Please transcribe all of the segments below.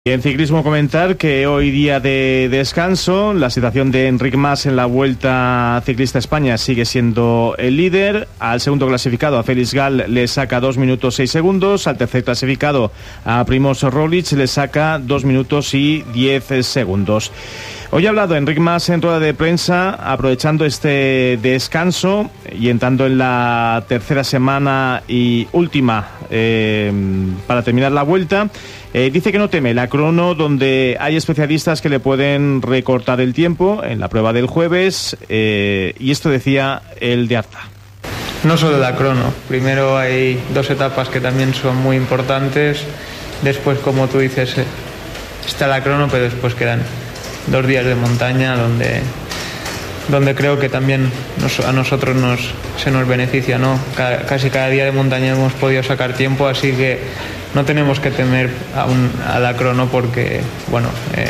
Y en ciclismo comentar que hoy día de descanso, la situación de Enric Mas en la Vuelta Ciclista España sigue siendo el líder. Al segundo clasificado, a Félix Gal, le saca 2 minutos 6 segundos. Al tercer clasificado, a Primož Roglič, le saca 2 minutos y 10 segundos. Hoy ha hablado Enric Mas en rueda de prensa, aprovechando este descanso y entrando en la tercera semana y última para terminar la Vuelta. Dice que no teme la crono, donde hay especialistas que le pueden recortar el tiempo en la prueba del jueves, y esto decía el de Arta. No solo la crono, primero hay 2 etapas que también son muy importantes, después, como tú dices, está la crono, pero después quedan 2 días de montaña donde creo que también a nosotros se nos beneficia, ¿no? Casi cada día de montaña hemos podido sacar tiempo, así que no tenemos que temer a la crono porque, bueno,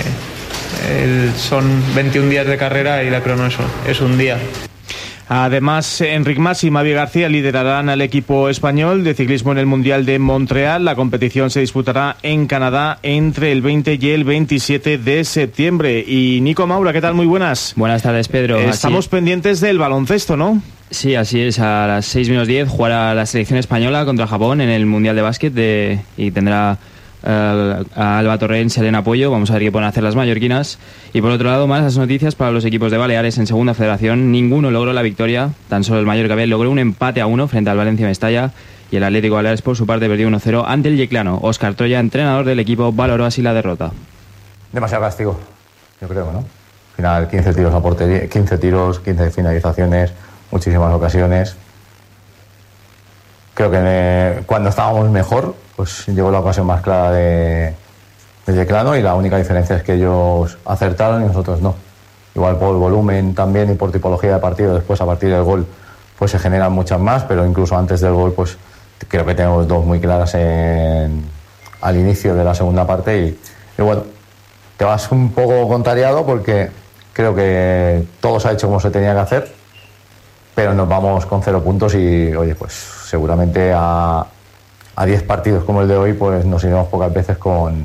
son 21 días de carrera y la crono es un día. Además, Enric Mas y Mavi García liderarán al equipo español de ciclismo en el Mundial de Montreal. La competición se disputará en Canadá entre el 20 y el 27 de septiembre. Y Nico Maura, ¿qué tal? Muy buenas. Buenas tardes, Pedro. Estamos pendientes del baloncesto, ¿no? Sí, así es. A las 6:10 jugará la selección española contra Japón en el Mundial de Básquet y tendrá a Alba Torrent, Selena Pollo. Vamos a ver qué pueden hacer las mallorquinas. Y por otro lado, más las noticias para los equipos de Baleares en Segunda Federación. Ninguno logró la victoria, tan solo el Mallorca B logró un empate a 1 frente al Valencia Mestalla, y el Atlético Baleares por su parte perdió 1-0 ante el Yeclano. Óscar Troya, entrenador del equipo, valoró así la derrota. Demasiado castigo, yo creo, ¿no? Al final 15 tiros a portería, 15 tiros, 15 finalizaciones, muchísimas ocasiones. Creo que cuando estábamos mejor, pues llegó la ocasión más clara de Yeclano, y la única diferencia es que ellos acertaron y nosotros no. Igual por volumen también y por tipología de partido, después a partir del gol pues se generan muchas más, pero incluso antes del gol pues creo que tenemos 2 muy claras al inicio de la segunda parte, y bueno, te vas un poco contrariado porque creo que todo se ha hecho como se tenía que hacer, pero nos vamos con 0 puntos y, oye, pues seguramente a 10 partidos como el de hoy, pues nos iremos pocas veces con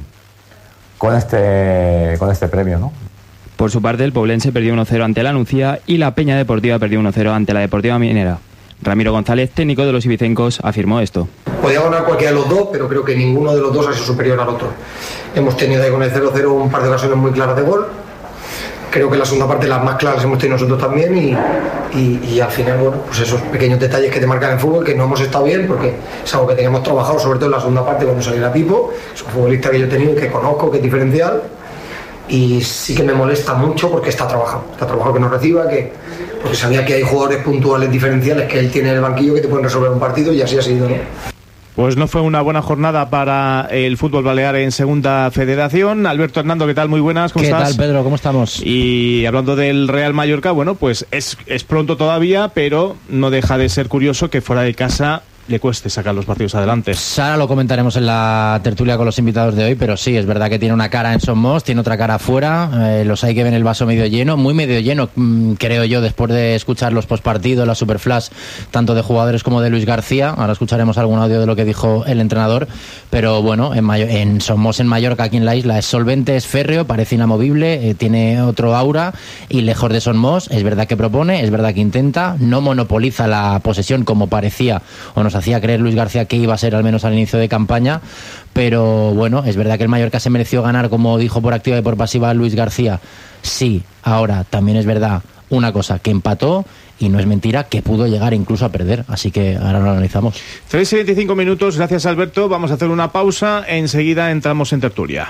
este premio, ¿no? Por su parte, el Poblense perdió 1-0 ante la Nucía y la Peña Deportiva perdió 1-0 ante la Deportiva Minera. Ramiro González, técnico de los ibicencos, afirmó esto. Podía ganar cualquiera de los dos, pero creo que ninguno de los dos ha sido superior al otro. Hemos tenido ahí con el 0-0 un par de ocasiones muy claras de gol. Creo que la segunda parte las más claras hemos tenido nosotros también, y al final, bueno, pues esos pequeños detalles que te marcan en fútbol, que no hemos estado bien, porque es algo que teníamos trabajado, sobre todo en la segunda parte cuando saliera Pipo. Es un futbolista que yo he tenido y que conozco, que es diferencial, y sí que me molesta mucho porque está trabajado que nos reciba, porque sabía que hay jugadores puntuales diferenciales que él tiene en el banquillo que te pueden resolver un partido, y así ha sido, ¿no? Pues no fue una buena jornada para el fútbol balear en Segunda Federación. Alberto Hernando, ¿qué tal? Muy buenas, ¿cómo estás? ¿Qué tal, Pedro? ¿Cómo estamos? Y hablando del Real Mallorca, bueno, pues es pronto todavía, pero no deja de ser curioso que fuera de casa le cueste sacar los partidos adelante. Ahora lo comentaremos en la tertulia con los invitados de hoy, pero sí, es verdad que tiene una cara en Somos, tiene otra cara afuera. Los hay que ven el vaso medio lleno, muy medio lleno, creo yo, después de escuchar los postpartidos, la Superflash, tanto de jugadores como de Luis García. Ahora escucharemos algún audio de lo que dijo el entrenador, pero bueno, en Somos, en Mallorca, aquí en la isla, es solvente, es férreo, parece inamovible, tiene otro aura, y lejos de Somos, es verdad que propone, es verdad que intenta, no monopoliza la posesión como parecía o nos hacía creer Luis García que iba a ser, al menos al inicio de campaña, pero bueno, es verdad que el Mallorca se mereció ganar, como dijo por activa y por pasiva Luis García. Sí, ahora también es verdad una cosa, que empató, y no es mentira que pudo llegar incluso a perder, así que ahora lo analizamos. 3:25 minutos, gracias Alberto, vamos a hacer una pausa, enseguida entramos en tertulia.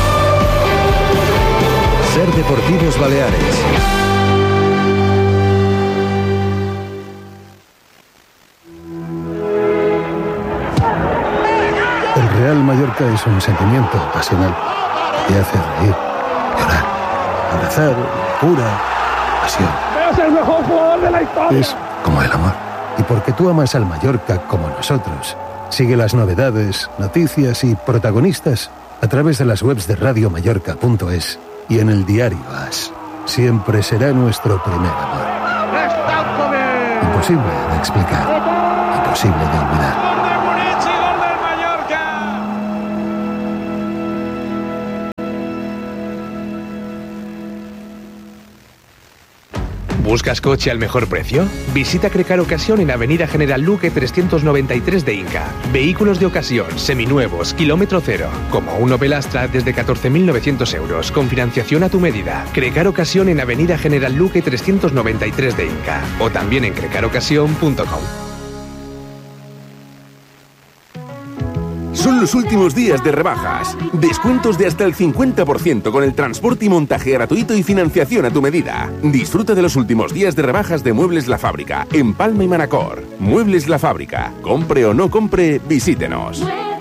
Ser Deportivos Baleares. El Real Mallorca es un sentimiento pasional que te hace reír, llorar, abrazar, pura pasión. ¡Es el mejor jugador de la historia! Es como el amor. Y porque tú amas al Mallorca como nosotros, sigue las novedades, noticias y protagonistas a través de las webs de radiomallorca.es y en el diario AS. Siempre será nuestro primer amor. Imposible de explicar, imposible de olvidar. ¿Buscas coche al mejor precio? Visita Crecar Ocasión en Avenida General Luque 393 de Inca. Vehículos de ocasión, seminuevos, kilómetro cero. Como un Opel Astra desde 14.900 euros, con financiación a tu medida. Crecar Ocasión en Avenida General Luque 393 de Inca. O también en crecarocasión.com. Son los últimos días de rebajas. Descuentos de hasta el 50% con el transporte y montaje gratuito y financiación a tu medida. Disfruta de los últimos días de rebajas de Muebles La Fábrica, en Palma y Manacor. Muebles La Fábrica. Compre o no compre, visítenos.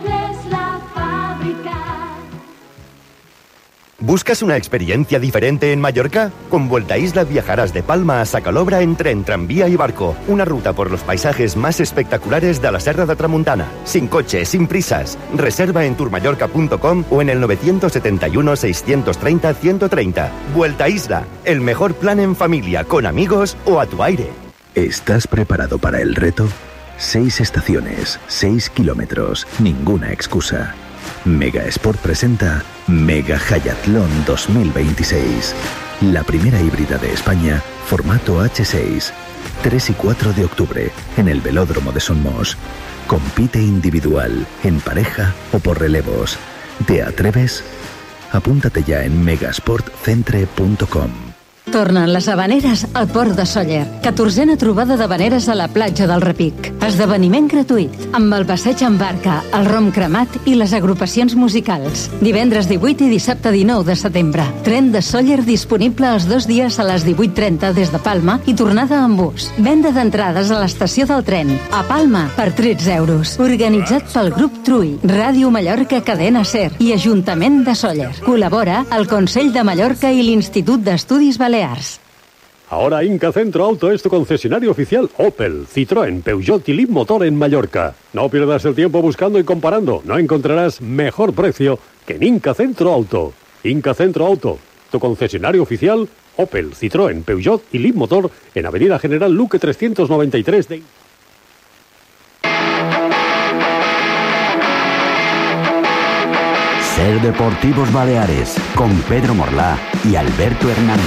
¿Buscas una experiencia diferente en Mallorca? Con Vuelta Isla viajarás de Palma a Sacalobra en tren, tranvía y barco. Una ruta por los paisajes más espectaculares de la Serra de Tramuntana. Sin coche, sin prisas. Reserva en tourmallorca.com o en el 971 630 130. Vuelta Isla, el mejor plan en familia, con amigos o a tu aire. ¿Estás preparado para el reto? 6 estaciones, 6 kilómetros, ninguna excusa. Mega Sport presenta Mega Hayatlón 2026. La primera híbrida de España, formato H6. 3 y 4 de octubre, en el Velódromo de Somos. Compite individual, en pareja o por relevos. ¿Te atreves? Apúntate ya en megasportcentre.com. Tornen les Havaneres al Port de Sóller. 14a trobada d'Havaneres a la platja del Repic. Esdeveniment gratuït, amb el passeig en barca, el rom cremat i les agrupacions musicals. Divendres 18 i dissabte 19 de setembre. Tren de Sóller disponible els 2 dies a les 18:30 des de Palma i tornada en bus. Venda d'entrades a l'estació del tren. A Palma, per 13 euros. Organitzat pel grup TRUI, Ràdio Mallorca Cadena Ser i Ajuntament de Sóller. Col·labora el Consell de Mallorca i l'Institut d'Estudis Balears. Ahora Inca Centro Auto es tu concesionario oficial Opel, Citroën, Peugeot y Leapmotor en Mallorca. No pierdas el tiempo buscando y comparando. No encontrarás mejor precio que en Inca Centro Auto. Inca Centro Auto, tu concesionario oficial Opel, Citroën, Peugeot y Leapmotor en Avenida General Luque 393 de... Ser Deportivos Baleares, con Pedro Morlá y Alberto Hernando.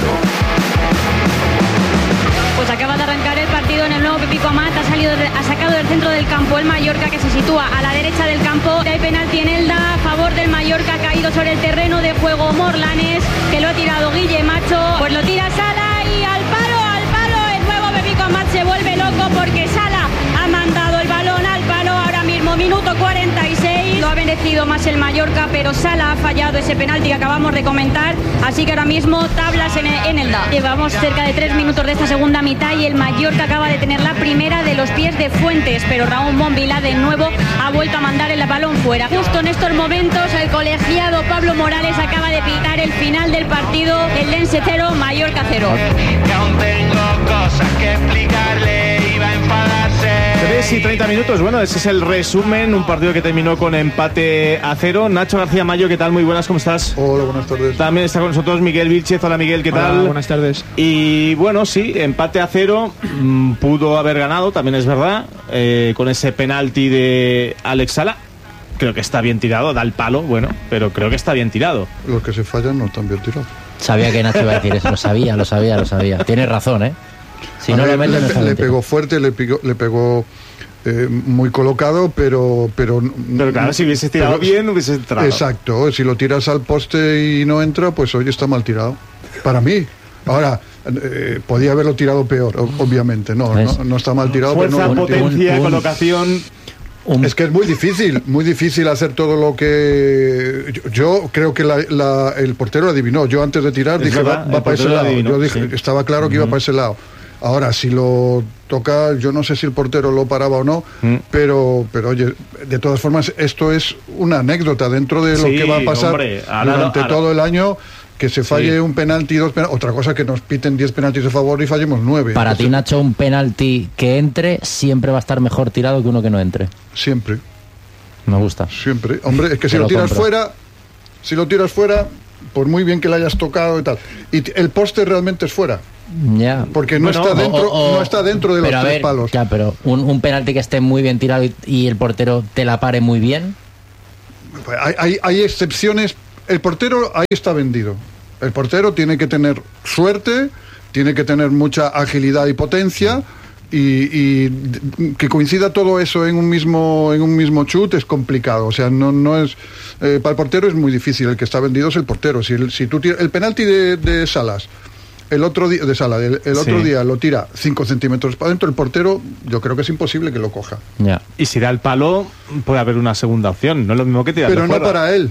Pues acaba de arrancar el partido en el nuevo Pepico Amat, ha sacado del centro del campo el Mallorca, que se sitúa a la derecha del campo. Hay penalti en Elda a favor del Mallorca, ha caído sobre el terreno de juego Morlanes, que lo ha tirado Guille Macho, pues lo tira Sala y al palo, el nuevo Pepico Amat se vuelve loco porque Sala ha mandado el balón al palo, ahora mismo minuto 46, lo ha merecido más el Mallorca, pero Sala ha fallado ese penalti que acabamos de comentar, así que ahora mismo tablas en Elda. Llevamos cerca de 3 minutos de esta segunda mitad y el Mallorca acaba de tener la primera de los pies de Fuentes, pero Raúl Monvila de nuevo ha vuelto a mandar el balón fuera. Justo en estos momentos el colegiado Pablo Morales acaba de pitar el final del partido, el Lense 0, Mallorca 0. Que aún tengo cosas que explicarle, iba a enfadarse. 3 y 30 minutos, bueno, ese es el resumen, un partido que terminó con empate a 0. Nacho García Mayo, ¿qué tal? Muy buenas, ¿cómo estás? Hola, buenas tardes. También está con nosotros Miguel Vilchez. Hola Miguel, ¿qué tal? Hola, buenas tardes. Y bueno, sí, empate a 0, pudo haber ganado, también es verdad, con ese penalti de Alex Sala. Creo que está bien tirado, da el palo, bueno, pero creo que está bien tirado. Los que se fallan no están bien tirados. Sabía que Nacho iba a decir eso, lo sabía. Tienes razón, ¿eh? Si no lo metes, le pegó fuerte, le pegó muy colocado, pero claro, si hubiese tirado bien, hubiese entrado. Exacto, si lo tiras al poste y no entra, pues hoy está mal tirado. Para mí. Ahora, podía haberlo tirado peor, obviamente. No está mal tirado. Fuerza, pero potencia, colocación. Es que es muy difícil hacer todo lo que... Yo creo que el portero lo adivinó. Yo antes de tirar dije, va para ese lado. Yo dije, estaba claro que iba para ese lado. Ahora, si lo toca, yo no sé si el portero lo paraba o no, pero oye, de todas formas, esto es una anécdota dentro de lo que va a pasar durante todo el año. Que se falle un penalti, 2 penaltis. Otra cosa que nos piten 10 penaltis a favor y fallemos 9. Para ti, Nacho, un penalti que entre siempre va a estar mejor tirado que uno que no entre. Siempre. Me gusta. Siempre. Hombre, es que si lo tiras fuera, por muy bien que le hayas tocado y tal. Y el poste realmente es fuera. Ya. Porque no está dentro de los 3 palos. Ya, pero un penalti que esté muy bien tirado y el portero te la pare muy bien. Hay excepciones. El portero ahí está vendido. El portero tiene que tener suerte tiene que tener mucha agilidad y potencia, y que coincida todo eso en un mismo chut es complicado. O sea, no es para el portero es muy difícil. El que está vendido es el portero. Si tú tiras el penalti de Salas, el otro día otro día lo tira 5 centímetros para adentro, el portero yo creo que es imposible que lo coja. Ya. Y si da el palo puede haber una segunda opción, no es lo mismo que tirar. Pero no para él.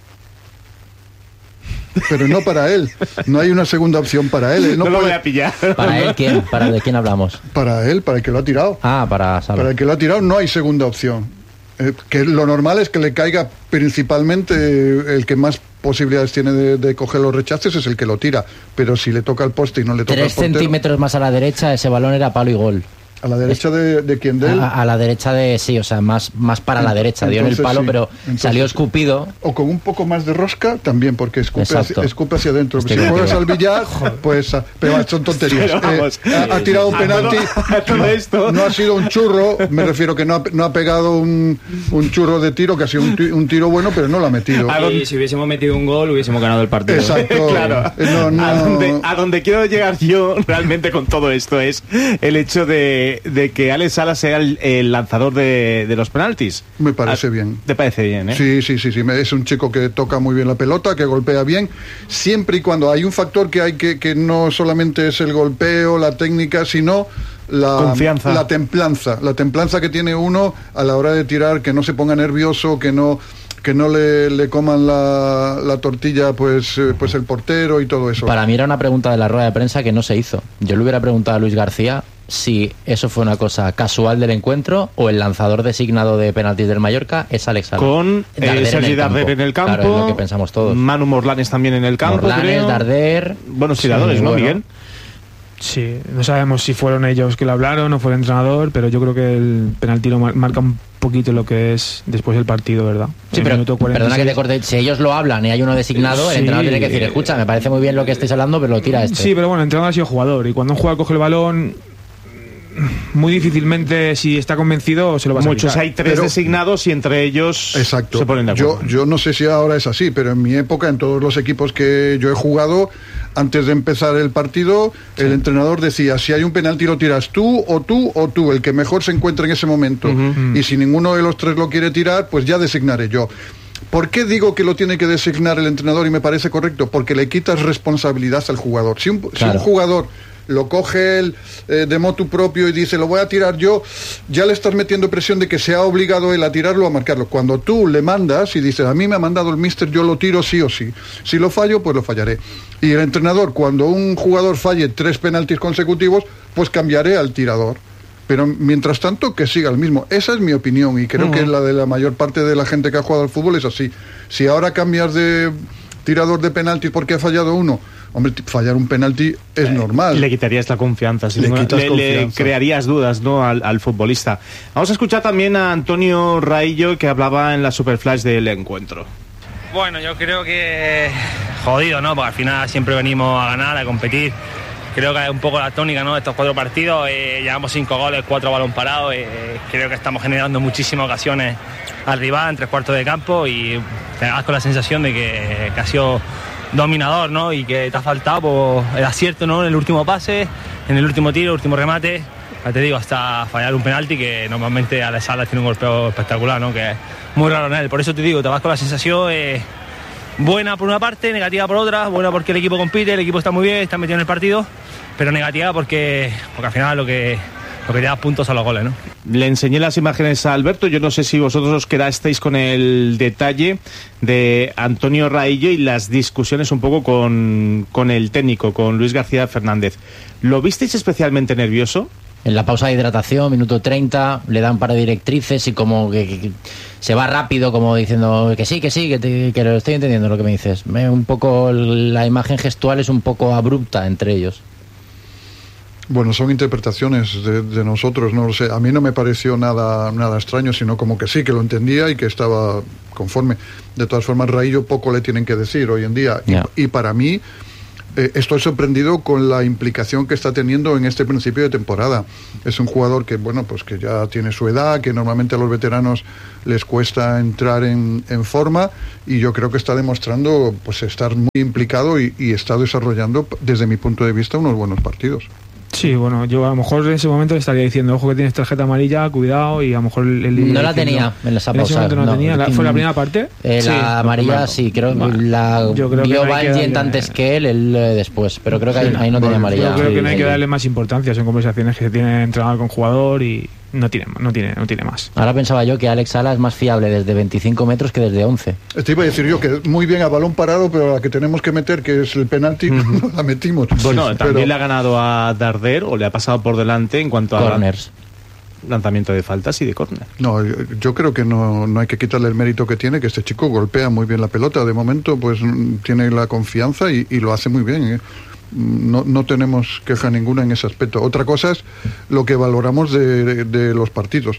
Pero no para él. No hay una segunda opción para él. Él no lo voy a pillar. ¿Para él quién? ¿Para de quién hablamos? Para él, para el que lo ha tirado. Para Salas. Para el que lo ha tirado no hay segunda opción. Que lo normal es que le caiga principalmente el que más posibilidades tiene de coger los rechaces es el que lo tira. Pero si le toca el poste y no le toca el portero... 3 centímetros más a la derecha, ese balón era palo y gol. ¿A la derecha de quién? ¿De él? A la derecha sí, o sea, más para la derecha. Dio en el palo, sí. Pero salió escupido. O con un poco más de rosca también, porque escupe hacia adentro. Si juegas al billar, pues... Pero son tonterías. Ha tirado un penalti. Todo esto. No ha sido un churro, me refiero que no ha pegado un churro de tiro, que ha sido un tiro bueno, pero no lo ha metido. Y si hubiésemos metido un gol, hubiésemos ganado el partido. Exacto. Claro. A donde quiero llegar yo realmente con todo esto es el hecho de que Alex Salas sea el lanzador de los penaltis. Me parece bien. ¿Te parece bien, eh? Sí. Es un chico que toca muy bien la pelota, que golpea bien, siempre y cuando hay un factor que no solamente es el golpeo, la técnica, sino la confianza, la templanza que tiene uno a la hora de tirar, que no se ponga nervioso, que no le coman la tortilla pues el portero y todo eso. Para mí era una pregunta de la rueda de prensa que no se hizo. Yo le hubiera preguntado a Luis García si eso fue una cosa casual del encuentro o el lanzador designado de penaltis del Mallorca es Alex Salas. Con Sergi Darder en el campo. Claro, es lo que pensamos todos. Manu Morlanes también en el campo. Morlanes, Darder. Buenos tiradores, ¿no, Miguel? Sí, no sabemos si fueron ellos que lo hablaron o fue el entrenador, pero yo creo que el penalti lo marca un poquito lo que es después del partido, ¿verdad? Sí, pero perdona que te corte, si ellos lo hablan y hay uno designado, el entrenador tiene que decir, escucha, me parece muy bien lo que estáis hablando, pero lo tira este. Sí, pero bueno, el entrenador ha sido jugador y cuando un jugador coge el balón, muy difícilmente, si está convencido, se lo va a Muchos hay 3 designados y entre ellos exacto. Se ponen de acuerdo. Yo no sé si ahora es así, pero en mi época, en todos los equipos que yo he jugado, antes de empezar el partido, el entrenador decía, si hay un penalti lo tiras tú o tú, el que mejor se encuentre en ese momento. Y si ninguno de los 3 lo quiere tirar, pues ya designaré yo. ¿Por qué digo que lo tiene que designar el entrenador y me parece correcto? Porque le quitas responsabilidad al jugador. Si un jugador lo coge él de motu propio y dice, lo voy a tirar yo, ya le estás metiendo presión de que se ha obligado él a tirarlo, a marcarlo. Cuando tú le mandas y dices, a mí me ha mandado el míster, yo lo tiro sí o sí. Si lo fallo, pues lo fallaré. Y el entrenador, cuando un jugador falle 3 penaltis consecutivos, pues cambiaré al tirador. Pero mientras tanto, que siga el mismo. Esa es mi opinión y creo que la de la mayor parte de la gente que ha jugado al fútbol es así. Si ahora cambias de tirador de penaltis porque ha fallado uno, hombre, fallar un penalti es normal. Le quitarías la confianza, le crearías dudas, ¿no? al futbolista. Vamos a escuchar también a Antonio Raillo, que hablaba en la Superflash del encuentro. Bueno, yo creo que jodido, ¿no? Porque al final siempre venimos a ganar, a competir. Creo que es un poco la tónica, ¿no? De estos 4 partidos. Llevamos 5 goles, 4 balón parados. Creo que estamos generando muchísimas ocasiones al rival en 3 cuartos de campo y te das con la sensación de que ha sido dominador, ¿no? Y que te ha faltado pues, el acierto, ¿no? En el último pase, en el último tiro, el último remate. Ya te digo, hasta fallar un penalti que normalmente Alex Salas tiene un golpeo espectacular, ¿no? Que es muy raro en él. Por eso te digo, te vas con la sensación buena por una parte, negativa por otra. Buena porque el equipo compite, el equipo está muy bien, está metido en el partido, pero negativa porque al final lo que te da puntos a los goles, ¿no? Le enseñé las imágenes a Alberto. Yo no sé si vosotros os quedasteis con el detalle de Antonio Raillo y las discusiones un poco con el técnico, con Luis García Fernández. ¿Lo visteis especialmente nervioso? En la pausa de hidratación, minuto 30, le dan un par de directrices y como que se va rápido, como diciendo que sí, que lo estoy entendiendo lo que me dices. Un poco la imagen gestual es un poco abrupta entre ellos. Bueno, son interpretaciones de nosotros, no lo sé. A mí no me pareció nada extraño, sino como que sí, que lo entendía y que estaba conforme. De todas formas, Raillo poco le tienen que decir hoy en día. Y para mí, estoy sorprendido con la implicación que está teniendo en este principio de temporada. Es un jugador que, bueno, pues que ya tiene su edad, que normalmente a los veteranos les cuesta entrar en forma, y yo creo que está demostrando pues estar muy implicado y está desarrollando, desde mi punto de vista, unos buenos partidos. Sí, bueno, yo a lo mejor en ese momento le estaría diciendo, ojo que tienes tarjeta amarilla, cuidado, y a lo mejor... no la tenía en esa pausa. En ese momento no tenía. ¿Fue la primera parte? La amarilla sí, creo que vio Valiant antes que él después, pero creo que ahí no tenía amarilla. Yo creo que no hay que darle más importancia, son conversaciones que se tienen entrenador con jugador y no tiene más. Ahora pensaba yo que Alex Sala es más fiable desde 25 metros que desde 11. Te iba a decir yo que muy bien a balón parado, pero la que tenemos que meter, que es el penalti, no la metimos. Bueno, también le ha ganado a Darder, o le ha pasado por delante en cuanto a corners, lanzamiento de faltas y de córner. No, yo creo que no hay que quitarle el mérito que tiene, que este chico golpea muy bien la pelota. De momento pues tiene la confianza y lo hace muy bien, No tenemos queja ninguna en ese aspecto. Otra cosa es lo que valoramos de los partidos.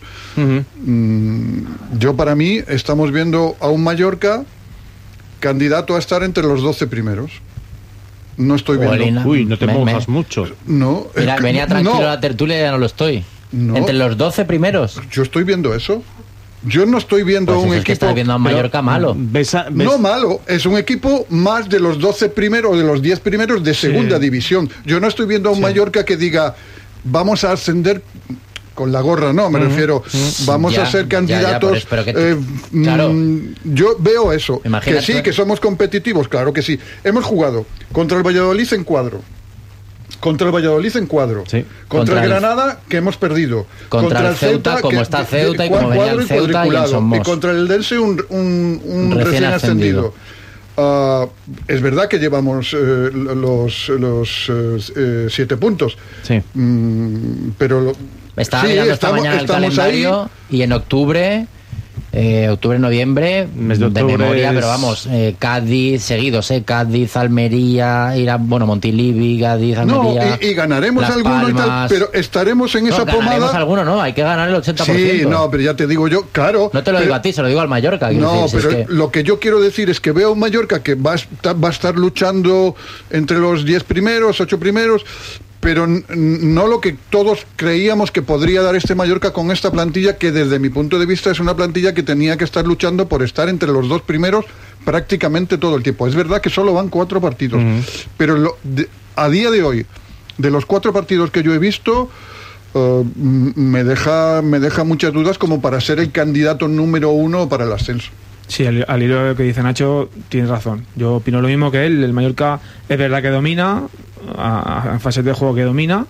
Yo, para mí, estamos viendo a un Mallorca candidato a estar entre los 12 primeros. No estoy viendo... Uy, no te mojas mucho. No. Mira, venía tranquilo a la tertulia y ya no lo estoy. No. Entre los 12 primeros. Yo estoy viendo eso. Yo no estoy viendo pues un es equipo... que estás viendo a Mallorca malo. No malo, es un equipo más de los 12 primeros o de los 10 primeros de segunda división. Yo no estoy viendo a un Mallorca que diga, vamos a ascender con la gorra, no, me refiero, vamos a ser candidatos. Claro. Yo veo eso. Imagínate. Que sí, que somos competitivos, claro que sí. Hemos jugado contra el Valladolid en cuadro. Contra el Valladolid en cuadro, contra el Granada, que hemos perdido, contra el Ceuta, como está Ceuta y como venía el Ceuta, y contra el Dense un recién ascendido. Es verdad que llevamos los 7 puntos, pero estaba mirando esta mañana el calendario ahí. Y en octubre, noviembre, mes de memoria, pero vamos, Cádiz, seguidos, Cádiz, Almería, Montilivi, Cádiz, Almería. Y ganaremos alguno y tal, pero estaremos en esa pomada. Ganaremos alguno, no, hay que ganar el 80%. Sí, no, pero ya te digo yo, claro. No te lo digo a ti, se lo digo al Mallorca. No, pero lo que yo quiero decir es que veo un Mallorca que va a estar luchando entre los 10 primeros, 8 primeros, pero no lo que todos creíamos que podría dar este Mallorca con esta plantilla, que desde mi punto de vista es una plantilla que tenía que estar luchando por estar entre los 2 primeros prácticamente todo el tiempo. Es verdad que solo van 4 partidos, pero a día de hoy, de los 4 partidos que yo he visto, me deja muchas dudas como para ser el candidato número 1 para el ascenso. Sí, al hilo de lo que dice Nacho, tienes razón. Yo opino lo mismo que él. El Mallorca es verdad que domina, a fases de juego que domina,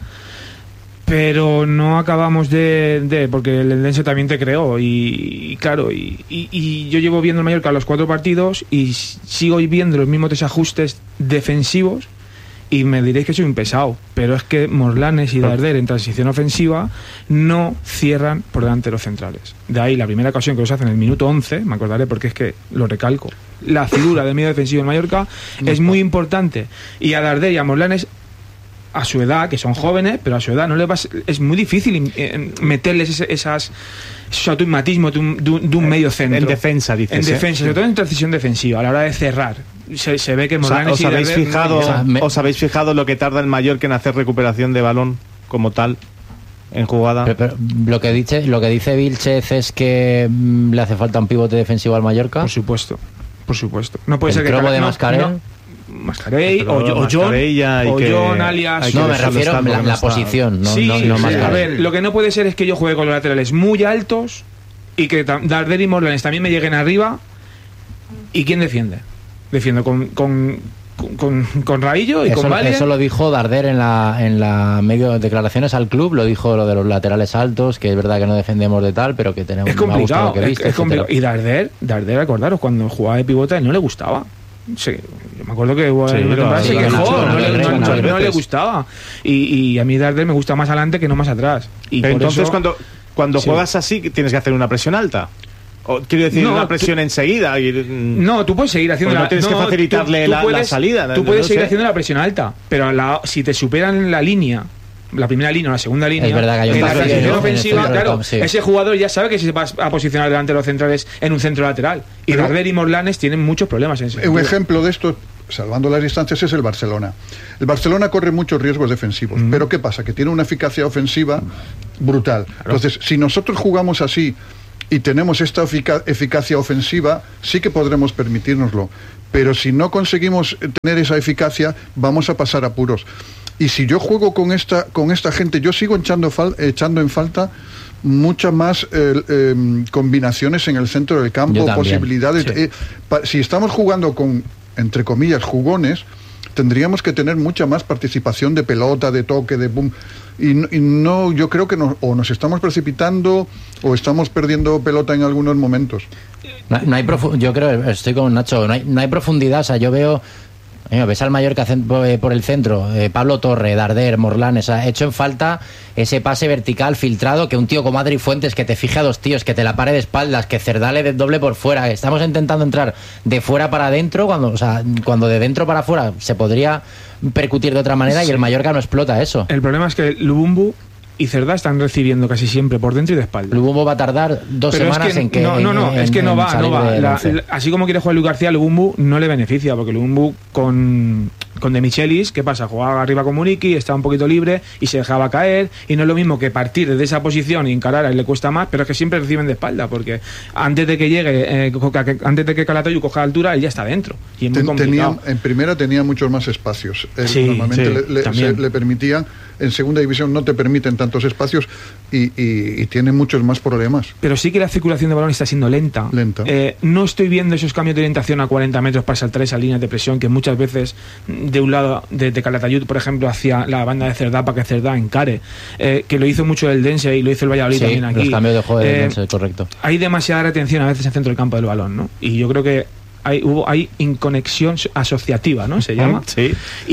pero no acabamos porque el Eldense también te creó y claro, y yo llevo viendo el Mallorca los 4 partidos y sigo viendo los mismos desajustes defensivos. Y me diréis que soy un pesado, pero es que Morlanes y Darder en transición ofensiva no cierran por delante de los centrales. De ahí la primera ocasión que los hacen en el minuto 11, me acordaré porque es que lo recalco. La figura del medio defensivo en Mallorca es muy importante. Y a Darder y a Morlanes, a su edad, que son jóvenes, pero a su edad es muy difícil meterles esos automatismos de un medio centro. En defensa, dices. En defensa, sobre todo en transición defensiva, a la hora de cerrar. Se ve que Morlanes ¿Os habéis fijado lo que tarda el Mallorca en hacer recuperación de balón como tal en jugada? Pero lo que dice Vilchez es que le hace falta un pivote defensivo al Mallorca. Por supuesto. No puede ser que de Mascarell. Mascarell o John alias. No, me refiero a la posición, no Mascarell. A ver, lo que no puede ser es que yo juegue con los laterales muy altos y que Darder y Morlanes también me lleguen arriba. ¿Y quién defiende? Defiendo con Raillo y con Valiant. Eso lo dijo Darder en la medio de declaraciones al club, lo dijo lo de los laterales altos, que es verdad que no defendemos de tal, pero que tenemos. Es complicado, es complicado. Y Darder, acordaros, cuando jugaba de pivote no le gustaba. Sí, yo me acuerdo que se quejó, no le gustaba. Y a mí Darder me gusta más adelante que no más atrás. Y pero entonces cuando juegas así, tienes que hacer una presión alta. Quiero decir, una presión enseguida. No, tú puedes seguir haciendo no tienes que facilitarle la salida. Tú puedes seguir haciendo la presión alta, pero si te superan la línea, la primera línea o la segunda línea, es verdad que hay en la transición ofensiva, claro, ese jugador ya sabe que se va a posicionar delante de los centrales en un centro lateral. Y Darder y Morlanes tienen muchos problemas en ese sentido. Un ejemplo de esto salvando las distancias, es el Barcelona. El Barcelona corre muchos riesgos defensivos, pero ¿qué pasa? Que tiene una eficacia ofensiva brutal. Claro. Entonces, si nosotros jugamos así y tenemos esta eficacia ofensiva, sí que podremos permitírnoslo. Pero si no conseguimos tener esa eficacia, vamos a pasar apuros. Y si yo juego con esta gente, yo sigo echando en falta muchas más combinaciones en el centro del campo, posibilidades. Sí. Si estamos jugando con, entre comillas, jugones, tendríamos que tener mucha más participación de pelota, de toque, de boom. Y no, yo creo que o nos estamos precipitando o estamos perdiendo pelota en algunos momentos. No hay yo creo, estoy con Nacho, no hay profundidad. O sea, yo veo, ves al Mallorca por el centro, Pablo Torre, Darder, Morlán, hecho en falta ese pase vertical filtrado, que un tío como Adri Fuentes que te fije a dos tíos, que te la pare de espaldas, que Cerdá le doble por fuera. Estamos intentando entrar de fuera para adentro, cuando de dentro para afuera se podría percutir de otra manera, sí. Y el Mallorca no explota eso. El problema es que Lubumbu y Cerdá están recibiendo casi siempre por dentro y de espalda. Lubumbu va a tardar 2 semanas en que... No va. Así como quiere jugar Luis García, Lubumbu no le beneficia, porque Lubumbu con De Michelis, ¿qué pasa? Jugaba arriba con Muriqui, estaba un poquito libre y se dejaba caer, y no es lo mismo que partir desde esa posición y encarar, a él le cuesta más, pero es que siempre reciben de espalda, porque antes de que llegue, antes de que Calatayud coja altura, él ya está dentro, y es muy complicado. En primera tenía muchos más espacios. Normalmente le permitían. En segunda división no te permiten tantos espacios y tienen muchos más problemas. Pero sí que la circulación de balón está siendo lenta. No estoy viendo esos cambios de orientación a 40 metros para saltar esas líneas de presión que muchas veces de un lado de Calatayud, por ejemplo, hacia la banda de Cerdá para que Cerdá encare, que lo hizo mucho el Dense y lo hizo el Valladolid también aquí. Los cambios de juego del Dense, correcto. Hay demasiada retención a veces en el centro del campo del balón, ¿no? Y yo creo que hay inconexión asociativa, ¿no? Se llama. Sí.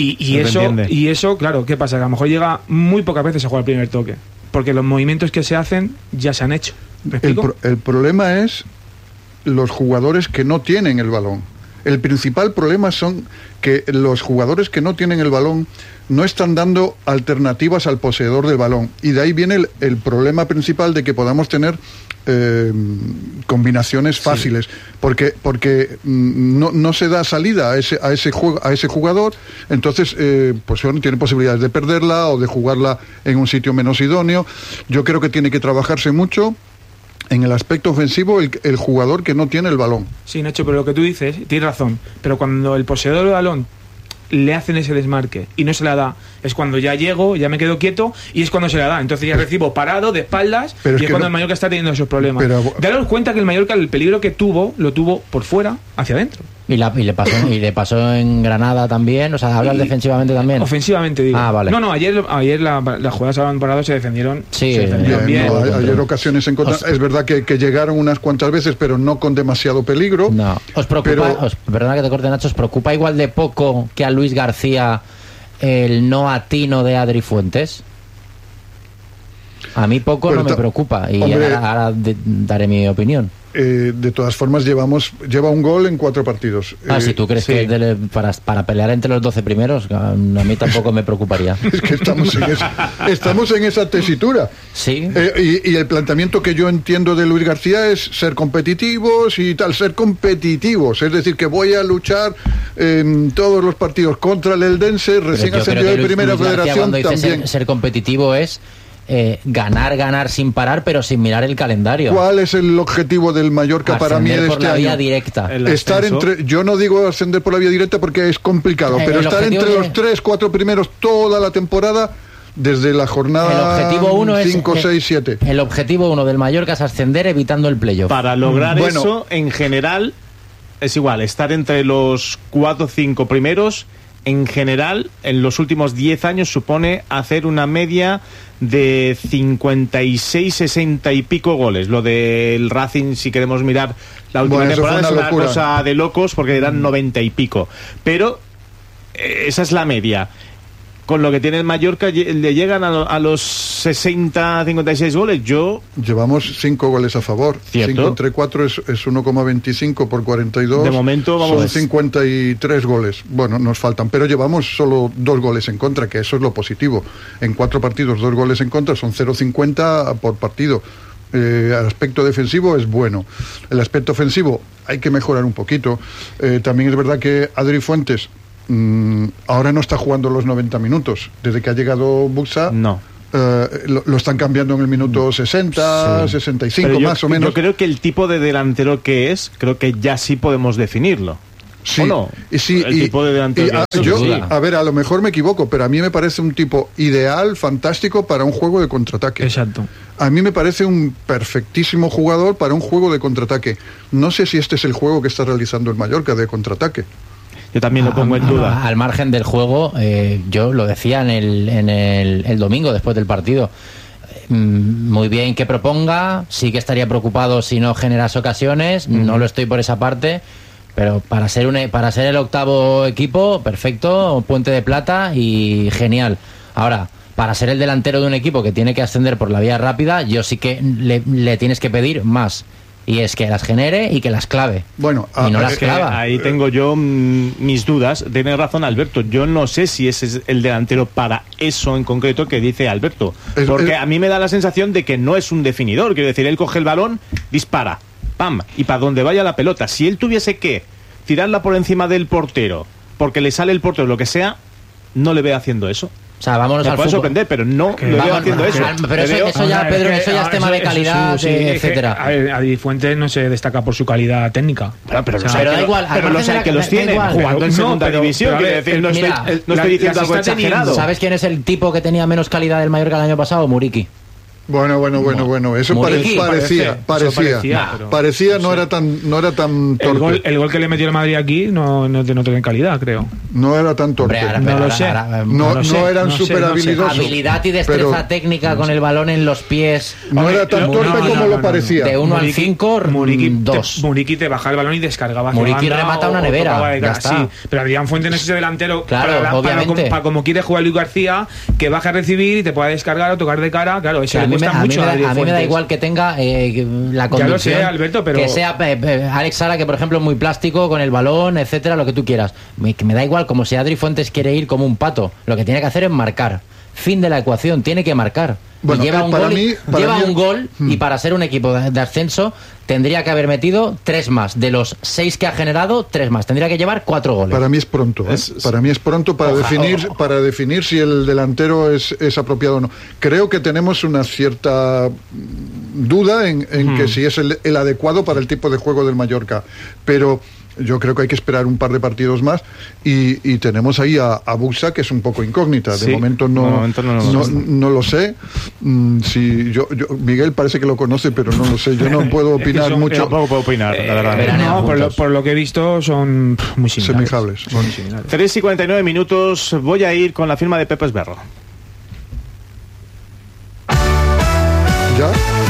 Y eso, claro, ¿qué pasa? Que a lo mejor llega muy pocas veces a jugar el primer toque, porque los movimientos que se hacen ya se han hecho. ¿Me explico? El problema es los jugadores que no tienen el balón. El principal problema son que los jugadores que no tienen el balón no están dando alternativas al poseedor del balón. Y de ahí viene el problema principal de que podamos tener combinaciones fáciles, porque no se da salida a ese jugador. Entonces pues no tiene posibilidades de perderla o de jugarla en un sitio menos idóneo. Yo creo que tiene que trabajarse mucho en el aspecto ofensivo el jugador que no tiene el balón. Sí, Nacho, pero lo que tú dices, tienes razón, pero cuando el poseedor del balón le hacen ese desmarque y no se la da, es cuando ya llego, ya me quedo quieto y es cuando se la da. Entonces ya recibo parado de espaldas, pero y es cuando el Mallorca está teniendo esos problemas. Daros cuenta que el Mallorca, el peligro que tuvo, lo tuvo por fuera hacia adentro. Y le pasó en Granada también. O sea, hablas defensivamente también. Ofensivamente, digo. Vale. No, ayer las jugadas a balón parado se defendieron. Sí, bien. Ayer ocasiones en contra. Es verdad que llegaron unas cuantas veces, pero no con demasiado peligro. No. ¿Os preocupa, perdona que te corte, Nacho, os preocupa igual de poco que a Luis García el no atino de Adri Fuentes? A mí poco pero no me preocupa. Y ahora daré mi opinión. De todas formas lleva un gol en 4 partidos. Si tú crees que para pelear entre los 12 primeros, a mí tampoco me preocuparía. Es que estamos en esa tesitura. Sí. Y el planteamiento que yo entiendo de Luis García es ser competitivos y tal, ser competitivos, es decir, que voy a luchar en todos los partidos contra el Eldense, recién ascendido de Primera Federación también. Ser competitivo es ganar sin parar, pero sin mirar el calendario. ¿Cuál es el objetivo del Mallorca para mí de este año? Vía directa. Estar yo no digo ascender por la vía directa porque es complicado, pero estar entre los 3-4 primeros toda la temporada, desde la jornada 5, 6, 7. El objetivo 1 del Mallorca es ascender evitando el playoff. Para lograr eso, en general, es igual, estar entre los 4 o 5 primeros. En general, en los últimos 10 años supone hacer una media de 56, 60 y pico goles. Lo del Racing, si queremos mirar la última temporada, es una cosa de locos porque eran 90 y pico. Pero esa es la media. Con lo que tiene el Mallorca, le llegan a los 60, 56 goles. Llevamos 5 goles a favor. ¿Cierto? 5 entre 4 es 1,25 por 42. De momento son 53 goles. Bueno, nos faltan, pero llevamos solo 2 goles en contra, que eso es lo positivo. En 4 partidos, 2 goles en contra, son 0,50 por partido. El aspecto defensivo es bueno. El aspecto ofensivo hay que mejorar un poquito. También es verdad que Adri Fuentes ahora no está jugando los 90 minutos. Desde que ha llegado Buxa, no. Lo están cambiando en el minuto 60, 65 más o menos. Yo creo que el tipo de delantero que es, creo que ya sí podemos definirlo. Sí, ¿o no? Sí, el tipo de delantero a ver, a lo mejor me equivoco, pero a mí me parece un tipo ideal, fantástico para un juego de contraataque. Exacto. A mí me parece un perfectísimo jugador para un juego de contraataque. No sé si este es el juego que está realizando el Mallorca de contraataque. Yo también lo pongo en duda. Al margen del juego, yo lo decía en el domingo después del partido. Muy bien que proponga, sí que estaría preocupado si no generas ocasiones, no lo estoy por esa parte, pero para ser el octavo equipo, perfecto, puente de plata y genial. Ahora, para ser el delantero de un equipo que tiene que ascender por la vía rápida, yo sí que le tienes que pedir más. Y es que las genere y que las clave. Bueno, y no las clava. Ahí tengo yo mis dudas. Tiene razón Alberto. Yo no sé si ese es el delantero para eso en concreto que dice Alberto. Porque a mí me da la sensación de que no es un definidor. Quiero decir, él coge el balón, dispara, ¡pam! Y para donde vaya la pelota. Si él tuviese que tirarla por encima del portero, porque le sale el portero, lo que sea, no le veo haciendo eso. O sea, vámonos al puede fútbol. Sorprender, pero no lo veo haciendo eso. Pero eso ya, Pedro, eso ya es tema de calidad, etcétera. Adi Fuentes no se destaca por su calidad técnica. Pero da igual. Pero los hay que los tiene jugando en segunda división. Quiero decir, no estoy diciendo algo exagerado. ¿Sabes quién es el tipo que tenía menos calidad del Mallorca el año pasado? Muriqui. Bueno, eso parecía, no era tan torpe. El gol que le metió el Madrid aquí no tiene calidad, creo. No era tan torpe. No eran súper habilidosos. Habilidad y destreza técnica con el balón en los pies. No era tan torpe como lo parecía. De 1 al 5, 2. Muriqui te baja el balón y descargaba. Muriqui remata una nevera. Ya está. Sí, pero Adrián Fuentes no es ese delantero. Claro, obviamente. Para como quiere jugar Luis García, que baje a recibir y te pueda descargar o tocar de cara. Claro, eso a mí me da igual que tenga la condición, ya lo sé, Alberto, pero que sea Alex Sala, que por ejemplo es muy plástico con el balón, etcétera, lo que tú quieras. Que me da igual, como si Adri Fuentes quiere ir como un pato, lo que tiene que hacer es marcar. Fin de la ecuación, tiene que marcar. Bueno, y lleva un gol y para ser un equipo de ascenso tendría que haber metido 3 más. De los 6 que ha generado, 3 más. Tendría que llevar 4 goles. Para mí es pronto. Para mí es pronto para definir si el delantero es apropiado o no. Creo que tenemos una cierta duda en que si es el adecuado para el tipo de juego del Mallorca. Pero yo creo que hay que esperar un par de partidos más y tenemos ahí a Buxa, que es un poco incógnita. De momento no lo sé. Miguel parece que lo conoce, pero no lo sé. Yo no puedo opinar mucho. Tampoco puedo opinar, la verdad. Por lo que he visto son muy similares. Semijables. 3:49 minutos. Voy a ir con la firma de Pepe Esberro. ¿Ya?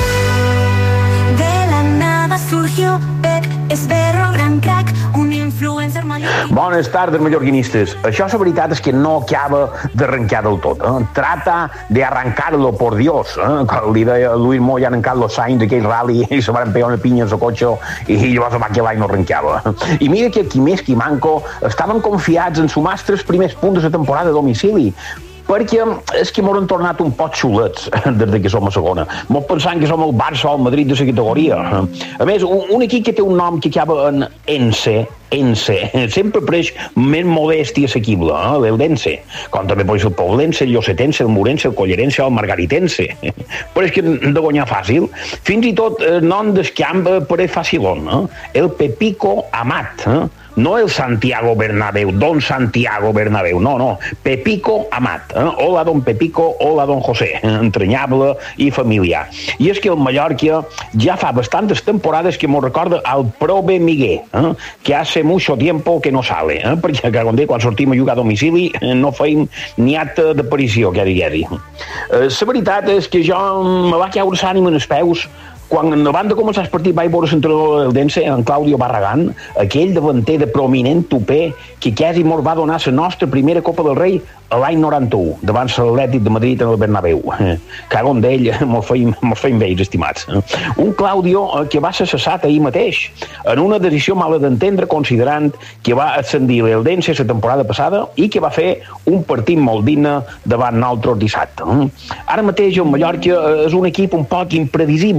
De la nada surgió Pep Esberro, gran crack, un influencer mallorquí. Bones tardes, mallorquinistes. Això, la veritat, és que no acaba d'arrencar del tot. Trata de arrancarlo, por Dios. Quan li deia Luis Moya en Carlos Sainz d'aquell rally i se van pegar una pinya en el cotxe i llavors va que l'any no arrencava. I mira que qui més qui manco estaven confiats en sumar els 3 primers punts de la temporada a domicili, perquè és que m'ho han tornat un poc xulets des que som a segona. M'ho pensant que som el Barça o el Madrid de la categoria. A més, un equip que té un nom que acaba en Ence, sempre apareix més modest i assequible, l'Eldense, com també pot ser el Poblense, el Llosetense, el Murense, el Collerense o el Margaritense. Però és que hem de guanyar fàcil. Fins i tot el nom del camp pareix facilon, el Pepico Amat, no el Santiago Bernabéu, don Santiago Bernabéu, no, Pepico Amat. Hola, don Pepico, hola, don José, entranyable i familiar. I és que el Mallorca ja fa bastantes temporades que m'ho recorda al Prove Miguel, que hace mucho tiempo que no sale, perquè quan sortim a jugar a domicili no feim ni acte d'aparició, que digui. La veritat és que jo me va caure l'ànima en els peus quan abans de començar el partit vaig veure l'entrenador del Dense, en Claudio Barragán, aquell davanter de prominent tupé que quasi mos va donar la nostra primera Copa del Rei l'any 91, davant l'Atlètic de Madrid en el Bernabéu. Cagon d'ell, mos feim vells, estimats. Un Claudio que va ser cessat ahir mateix, en una decisió mala d'entendre, considerant que va ascendir el Dense la temporada passada i que va fer un partit molt digne davant nosaltres dissabte. Ara mateix el Mallorca és un equip un poc imprevisible. Jo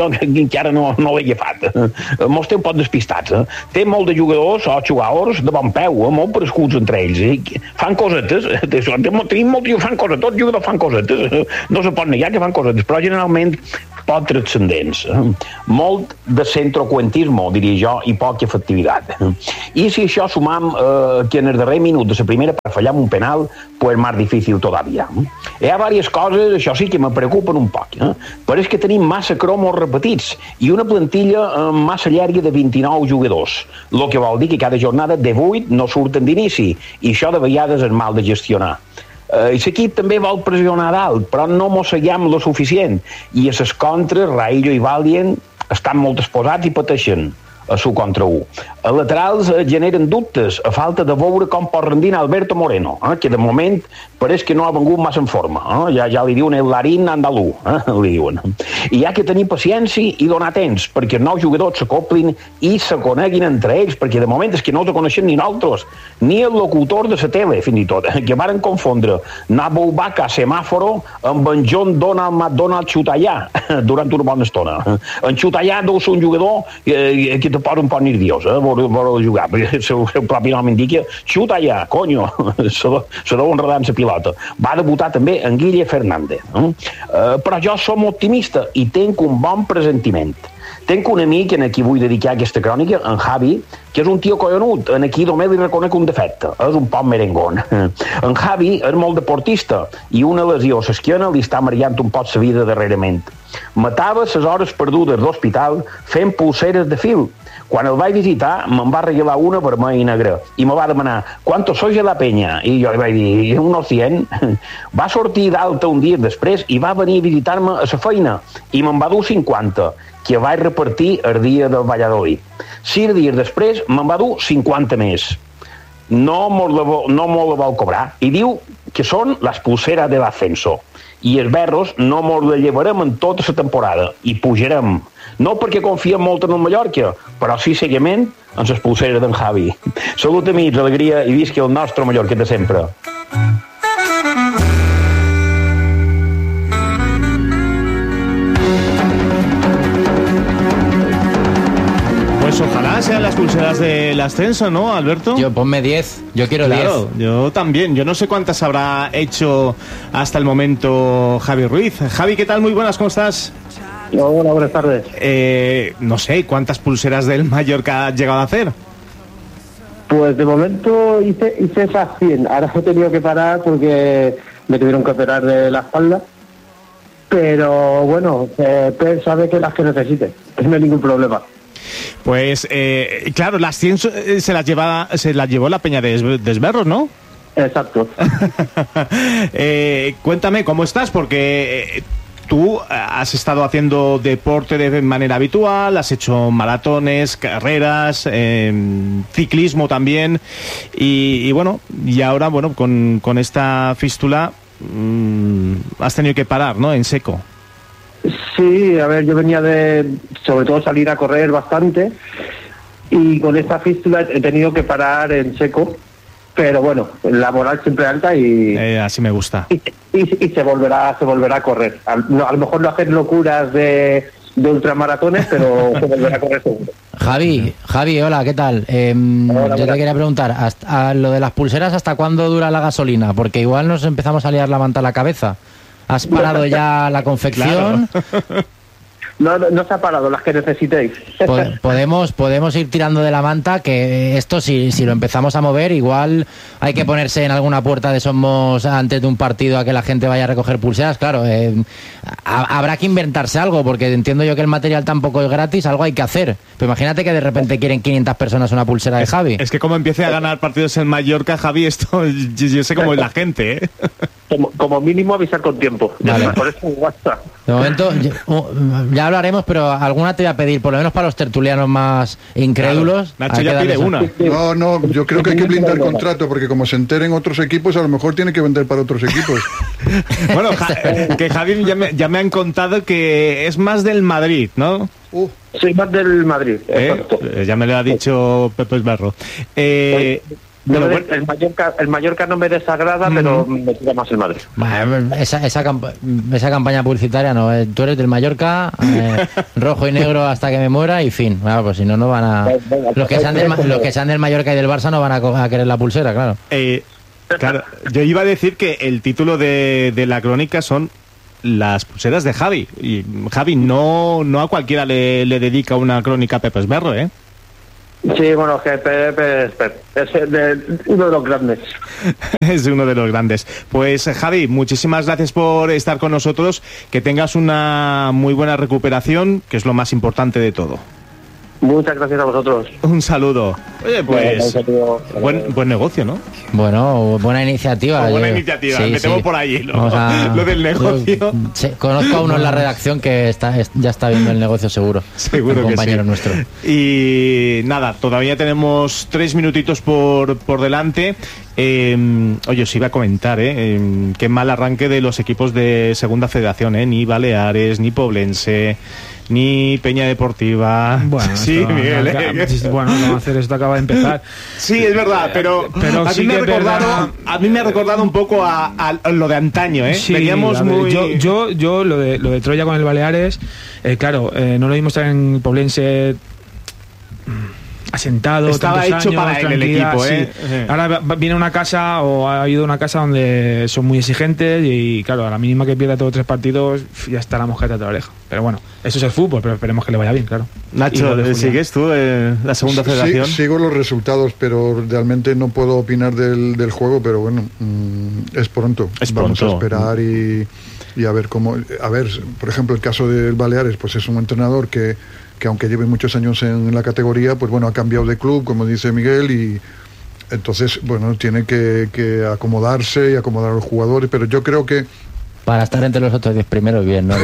que ara no l'he agafat. Mos té un poc despistats. Té molt de jugadors o jugadors de bon peu, molt prescuts entre ells. Fan cosetes, tenim molt que fan cosetes, tots jugadors fan cosetes. No se pot negar que fan cosetes, però generalment poc transcendents. Molt de centrocuentismo, diria jo, i poca efectivitat. I si això sumam que en el darrer minut de la primera per fallar un penal, pues más difícil todavía. Hi ha diverses coses, això sí, que me preocupen un poc. Però és que tenim massa cromos repetits i una plantilla massa llarga de 29 jugadors, el que vol dir que cada jornada de 8 no surten d'inici, i això de vegades és mal de gestionar. L'equip també vol pressionar dalt, però no mosseguem lo suficient, i a les contres Raillo i Valdien estan molt exposats i pateixen a su contra 1. A laterals generen dubtes a falta de veure com pot rendir Alberto Moreno, que de moment pareix que no ha vengut massa en forma. Ja li diuen el Larín andalú, li diuen. I hi ha que tenir paciència i donar temps perquè els nous jugadors s'acoplin i se coneguin entre ells, perquè de moment és que no els coneixem ni nosaltres, ni el locutor de la tele, fins i tot, que varen confondre Nabo Vaca Semàforo amb en John Donald McDonald Xutallà durant una bona estona. En Xutallà deu ser un jugador que te posa un poc nerviós, vol jugar, perquè el seu propi nom indica Xutallà, conyo, se deu enredar en la pilota. Va debutar també en Guille Fernández. Però jo som optimista i tenc un bon presentiment. Tenc un amic en qui vull dedicar aquesta crònica, en Javi, que és un tio collonut, en qui només li reconec un defecte, és un poc merengón. En Javi és molt deportista i una lesió a l'esquena li està mareant un poc la vida darrerament. Matava les hores perdudes d'hospital fent pulseres de fil. Quan el vaig visitar, me'n va regalar una vermella i negra i me va demanar ¿cuánto sois de la peña? I jo li vaig dir unos 100. Va sortir d'alta un dia després i va venir a visitar-me a la feina i me'n va dur 50, que vaig repartir el dia del Valladolid. 6 dies després me'n va dur 50 més. No me la vol cobrar i diu que són les pulseres de l'ascenso i els berros no mos la llevarem en tota la temporada i pujarem. No perquè confiem molt en el Mallorca, però sí seguiment en les pulseres d'en Javi. Salut, amics, alegria i visqui el nostre Mallorca de sempre. Pues ojalá sean las pulseras del ascenso, ¿no, Alberto? Yo ponme 10, yo quiero 10. Claro, yo también. Yo no sé cuántas habrá hecho hasta el momento Javi Ruiz. Javi, ¿qué tal? Muy buenas, ¿cómo estás? Hola, buenas tardes. No sé, ¿cuántas pulseras del Mallorca has llegado a hacer? Pues de momento hice esas 100. Ahora he tenido que parar porque me tuvieron que operar de la espalda. Pero bueno, sabe que las que necesite. No hay ningún problema. Pues, claro, las 100 se las llevó la Peña de Esberros, ¿no? Exacto. Cuéntame, ¿cómo estás? Porque tú has estado haciendo deporte de manera habitual, has hecho maratones, carreras, ciclismo también, y bueno, y ahora, bueno, con esta fístula has tenido que parar, ¿no? En seco. Sí, a ver, yo venía de, sobre todo, salir a correr bastante y con esta fístula he tenido que parar en seco, pero bueno, la moral siempre alta y... así me gusta. Y se volverá a correr. A lo mejor no hacer locuras de ultramaratones, pero se volverá a correr seguro. Javi, hola, ¿qué tal? Hola, yo te quería preguntar, a lo de las pulseras, ¿hasta cuándo dura la gasolina? Porque igual nos empezamos a liar la manta a la cabeza. ¿Has parado ya la confección? Claro. No se ha parado, las que necesitéis. Podemos ir tirando de la manta, que esto si lo empezamos a mover, igual hay que ponerse en alguna puerta de Somos antes de un partido a que la gente vaya a recoger pulseras. Claro, habrá que inventarse algo, porque entiendo yo que el material tampoco es gratis, algo hay que hacer. Pero imagínate que de repente quieren 500 personas una pulsera de Javi. Es que como empiece a ganar partidos en Mallorca, Javi, esto yo sé cómo es la gente, ¿eh? Como mínimo avisar con tiempo. Vale. Por eso WhatsApp. De momento ya hablaremos, pero alguna te voy a pedir, por lo menos para los tertulianos más incrédulos. Claro. Nacho ya pide una. No, yo creo que hay que blindar el contrato, porque como se enteren otros equipos, a lo mejor tiene que vender para otros equipos. Bueno, que Javi ya me han contado que es más del Madrid, ¿no? Soy más del Madrid, exacto. Ya me lo ha dicho Pepe Esberro. El Mallorca no me desagrada, pero me tira más el Madrid. Esa campaña publicitaria no. Tú eres del Mallorca, rojo y negro hasta que me muera y fin. Claro, pues si no, no van a... Los que sean del Mallorca y del Barça no van a querer la pulsera, claro. Claro, yo iba a decir que el título de la crónica son las pulseras de Javi. Y Javi no a cualquiera le dedica una crónica a Pepe Esberro, ¿eh? Sí, bueno, que Pepe es uno de los grandes. Es uno de los grandes. Pues Javi, muchísimas gracias por estar con nosotros. Que tengas una muy buena recuperación, que es lo más importante de todo. Muchas gracias a vosotros. Un saludo. Oye, pues buen negocio, ¿no? Bueno, buena iniciativa. Buena iniciativa, sí, metemos por allí lo del negocio. Conozco a uno en la redacción que ya está viendo el negocio seguro. Seguro, un compañero que sí. nuestro. Y nada, todavía tenemos 3 minutitos por delante. Oye, os iba a comentar, qué mal arranque de los equipos de Segunda Federación, ni Baleares, ni Poblense, ni Peña Deportiva. Bueno, sí, Miguel. Bueno, vamos a hacer esto, acaba de empezar. Sí, es verdad, pero a mí me ha recordado un poco a lo de antaño, Sí, veníamos muy... Yo lo de Troya con el Baleares, claro, no lo vimos en Poblense asentado, estaba tantos hecho años, para el equipo, sí. Ahora viene una casa, o ha habido una casa donde son muy exigentes y claro, a la mínima que pierda todos 3 partidos ya está la mosqueta de la oreja. Pero bueno, eso es el fútbol, pero esperemos que le vaya bien, claro. Nacho, ¿sigues tú la Segunda Federación? Sí, sigo los resultados, pero realmente no puedo opinar del juego, pero bueno, es pronto. Vamos a esperar y a ver cómo... A ver, por ejemplo, el caso del Baleares, pues es un entrenador que aunque lleve muchos años en la categoría, pues bueno, ha cambiado de club, como dice Miguel, y entonces, bueno, tiene que acomodarse y acomodar a los jugadores, pero yo creo que... Para estar entre los otros 10 primeros, bien, ¿no?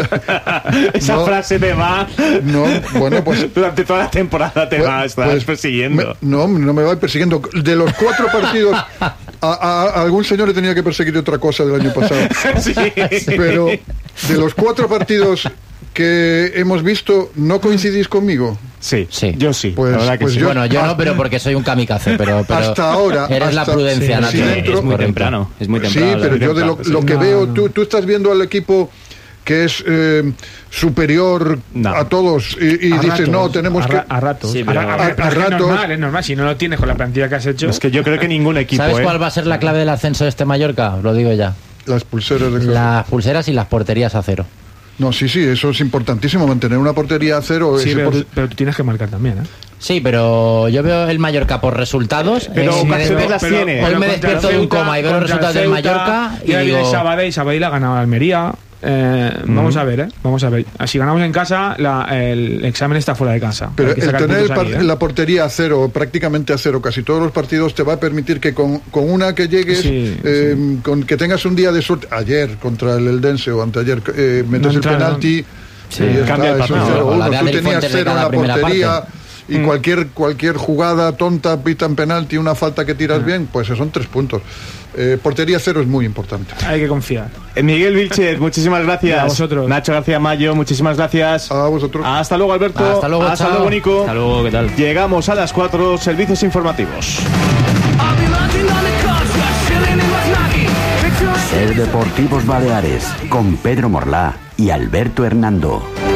Esa frase te va... No, bueno, pues... Durante toda la temporada te va a estar persiguiendo. No me va persiguiendo. De los 4 partidos... A algún señor le tenía que perseguir otra cosa del año pasado. Sí. Pero de los 4 partidos que hemos visto, ¿no coincidís conmigo? Sí, yo sí. Pues sí. Bueno, yo no, pero porque soy un kamikaze, pero hasta ahora eres la prudencia, Nacho. Es muy temprano. Sí, pero yo de lo que veo, tú estás viendo al equipo que es superior a todos y dices, ratos, no, tenemos que... A ratos. Sí, pero a ratos. Es normal, si no lo tienes con la plantilla que has hecho... Es que yo creo que ningún equipo... ¿Sabes cuál va a ser la clave del ascenso de este Mallorca? Os lo digo ya. Las pulseras de Las pulseras y las porterías a cero. No, sí, eso es importantísimo, mantener una portería a cero. Sí, pero tú tienes que marcar también, Sí, pero yo veo el Mallorca por resultados. Pero ocasiones las tiene. Hoy me despierto de un coma y veo los resultados del Mallorca y digo... Sabadell ha ganado a Almería. Vamos a ver, si ganamos en casa, el examen está fuera de casa. Pero el tener la portería a cero, prácticamente a cero, casi todos los partidos, te va a permitir que con una que llegues, con que tengas un día de suerte, ayer contra el Eldense o anteayer, metes el penalti, cambia el partido. Tú tenías cero en la portería. Y cualquier jugada tonta, pitan penalti, una falta que tiras bien, pues son 3 puntos. Portería cero es muy importante. Hay que confiar. Miguel Vilchez, muchísimas gracias. A vosotros. Nacho García Mayo, muchísimas gracias. A vosotros. Hasta luego, Alberto. Hasta luego, Nico. Hasta luego, ¿qué tal? Llegamos a las 4, servicios informativos. Ser Deportivos Baleares, con Pedro Morlá y Alberto Hernando.